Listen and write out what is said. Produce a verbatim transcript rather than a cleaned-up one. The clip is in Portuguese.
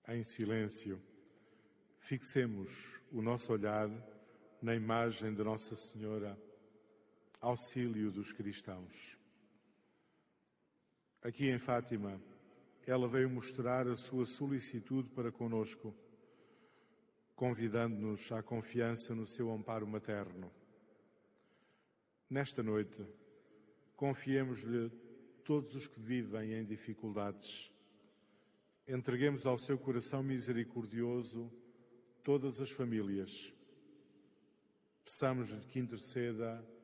em silêncio, fixemos o nosso olhar na imagem de Nossa Senhora, auxílio dos cristãos. Aqui em Fátima, ela veio mostrar a sua solicitude para conosco, convidando-nos à confiança no seu amparo materno. Nesta noite, confiemos-lhe todos os que vivem em dificuldades. Entreguemos ao seu coração misericordioso todas as famílias. Peçamos-lhe que interceda